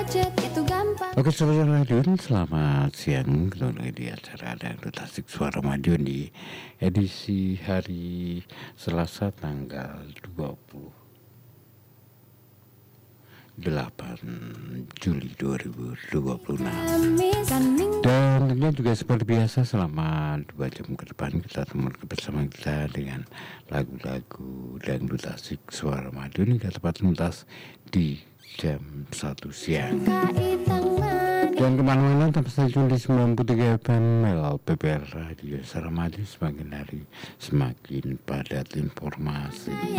Oke, Saudara Madiun, selamat siang. Kembali di acara Dangdut Asik Suara Madiun di edisi hari Selasa tanggal 28 Juli 2026. Dan tentunya juga seperti biasa selama 2 jam ke depan kita temukan bersama kita dengan lagu-lagu Dangdut Asik Suara Madiun hingga tepat tuntas di jam 1 siang. Dan kemana-mana tetap stay tune di 93 FM LPPR Radio Suara Madiun. Semakin hari semakin padat informasi.